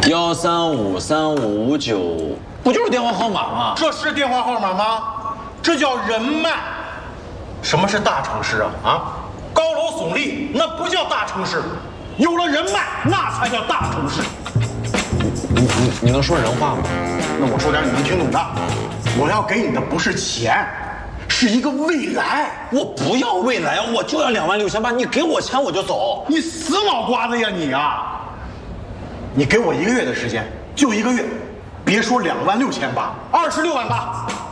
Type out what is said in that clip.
1353559，不就是电话号码吗？ 这是电话号码吗？这叫人脉。什么是大城市啊？高楼耸立那不叫大城市，有了人脉那才叫大城市。 你能说人话吗？ 那我说点你能听懂的。我要给你的不是钱，是一个未来。 我不要未来，我就要26800，你给我钱我就走。 你死脑瓜子呀你啊！你给我1个月的时间，就1个月，别说26800，26万8。